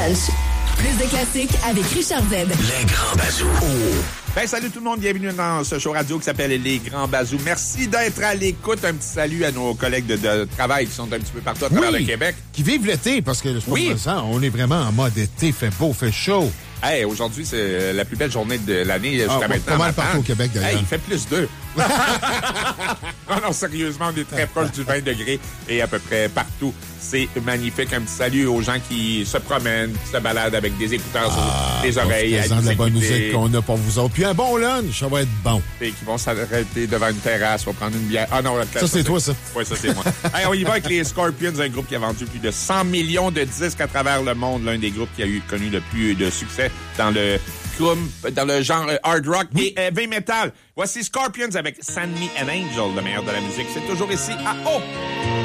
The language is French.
Lunch. Plus de classiques avec Richard Z. Les Grands Bazous. Ben, salut tout le monde, bienvenue dans ce show radio qui s'appelle Les Grands Bazous. Merci d'être à l'écoute. Un petit salut à nos collègues de travail qui sont un petit peu partout à travers le Québec. Qui vivent l'été, parce que on est vraiment en mode été, fait beau, fait chaud. Hey, aujourd'hui, c'est la plus belle journée de l'année jusqu'à maintenant. Pas mal partout au Québec, d'ailleurs. Hey, il fait plus 2. non, sérieusement, on est très proche du 20 degrés et à peu près partout. C'est magnifique. Un petit salut aux gens qui se promènent, qui se baladent avec des écouteurs sur les oreilles. De la bonne musique qu'on a pour vous autres. Puis un bon lunch, ça va être bon. Et qui vont s'arrêter devant une terrasse, vont prendre une bière. Ah non, ça, c'est toi, ça. Oui, ça, c'est moi. Hey, on y va avec les Scorpions, un groupe qui a vendu plus de 100 millions de disques à travers le monde. L'un des groupes qui a connu le plus de succès dans le genre hard rock et heavy metal. Voici Scorpions avec Send Me an Angel, le meilleur de la musique. C'est toujours ici à O.